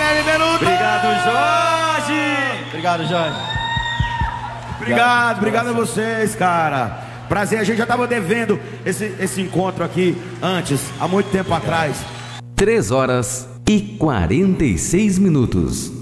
Guilherme Benuto! Obrigado, Jorge! Obrigado, Jorge. Obrigado a vocês, cara. Prazer, a gente já tava devendo esse encontro aqui antes, há muito tempo atrás. 3 horas e 46 minutos.